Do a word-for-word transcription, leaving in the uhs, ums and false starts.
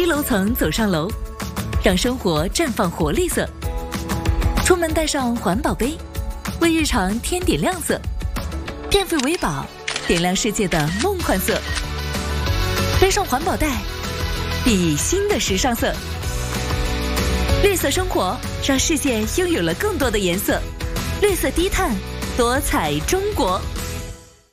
低楼层走上楼，让生活绽放活力色。出门带上环保杯，为日常添点亮色。变废为宝，点亮世界的梦幻色。背上环保袋，熠熠新的时尚色。绿色生活，让世界拥有了更多的颜色。绿色低碳，多彩中国。